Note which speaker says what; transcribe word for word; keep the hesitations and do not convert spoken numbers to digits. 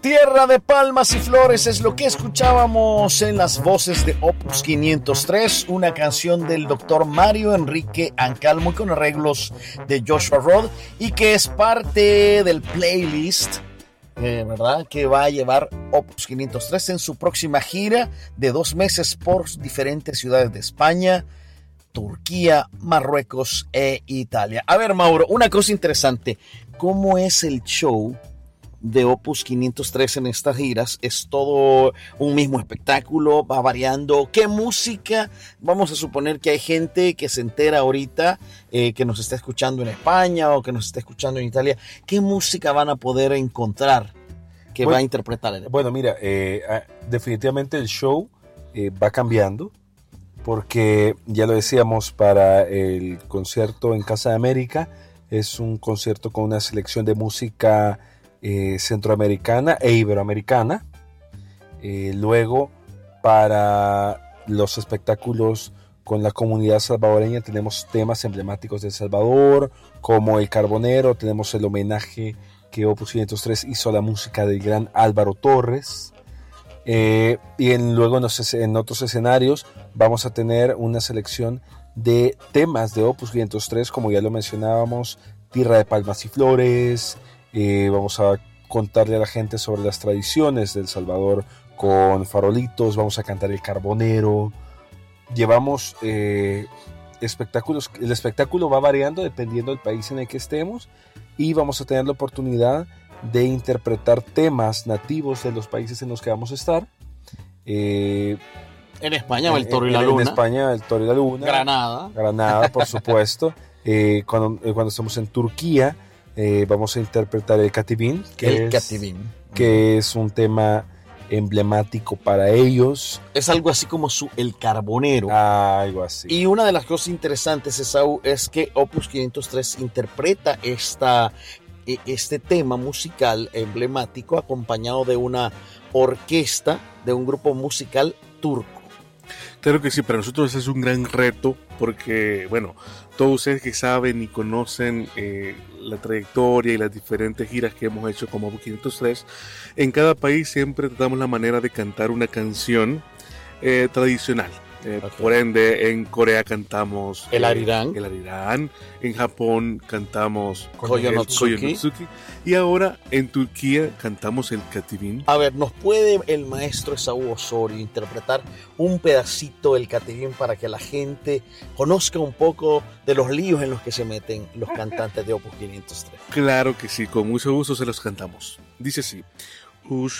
Speaker 1: Tierra de palmas y flores es lo que escuchábamos en las voces de Opus quinientos tres, una canción del doctor Mario Enrique Ancalmo con arreglos de Joshua Rod y que es parte del playlist, eh, ¿verdad?, que va a llevar Opus quinientos tres en su próxima gira de dos meses por diferentes ciudades de España, Turquía, Marruecos e Italia. A ver, Mauro, una cosa interesante, ¿cómo es el show de Opus quinientos tres en estas giras? ¿Es todo un mismo espectáculo? ¿Va variando? ¿Qué música? Vamos a suponer que hay gente que se entera ahorita, eh, que nos está escuchando en España o que nos está escuchando en Italia. ¿Qué música van a poder encontrar que bueno, va a interpretar el
Speaker 2: Bueno, mira, eh, definitivamente el show eh, va cambiando, porque ya lo decíamos, para el concierto en Casa de América es un concierto con una selección de música Eh, centroamericana e iberoamericana. Eh, luego, para los espectáculos con la comunidad salvadoreña, tenemos temas emblemáticos de El Salvador, como El Carbonero. Tenemos el homenaje que Opus quinientos tres hizo a la música del gran Álvaro Torres. Eh, y en, luego en, los, en otros escenarios vamos a tener una selección de temas de Opus quinientos tres, como ya lo mencionábamos, Tierra de palmas y flores. Eh, vamos a contarle a la gente sobre las tradiciones de El Salvador con farolitos, vamos a cantar El Carbonero. Llevamos eh, espectáculos, el espectáculo va variando dependiendo del país en el que estemos, y vamos a tener la oportunidad de interpretar temas nativos de los países en los que vamos a estar. Eh,
Speaker 1: en España, en, El Toro y la Luna.
Speaker 2: En España, El Toro y la Luna.
Speaker 1: Granada.
Speaker 2: Granada, por supuesto. eh, cuando, eh, cuando estamos en Turquía, Eh, vamos a interpretar el Kativín, que,
Speaker 1: el
Speaker 2: es,
Speaker 1: Kativín.
Speaker 2: que es un tema emblemático para ellos.
Speaker 1: Es algo así como su El Carbonero.
Speaker 2: Ah, algo así.
Speaker 1: Y una de las cosas interesantes, Esaú, es que Opus quinientos tres interpreta esta, este tema musical emblemático acompañado de una orquesta, de un grupo musical turco.
Speaker 3: Claro que sí, para nosotros es un gran reto porque, bueno, todos ustedes que saben y conocen eh, la trayectoria y las diferentes giras que hemos hecho como Opus quinientos tres, en cada país siempre tratamos la manera de cantar una canción eh, tradicional. Eh, okay. Por ende, en Corea cantamos
Speaker 1: el Arirang,
Speaker 3: eh, el Arirang, en Japón cantamos
Speaker 1: Koyonotsuki,
Speaker 3: y ahora en Turquía cantamos el Kativín.
Speaker 1: A ver, ¿nos puede el maestro Esaú Osorio interpretar un pedacito del Kativín para que la gente conozca un poco de los líos en los que se meten los cantantes de Opus quinientos tres?
Speaker 3: Claro que sí, con mucho gusto se los cantamos. Dice así: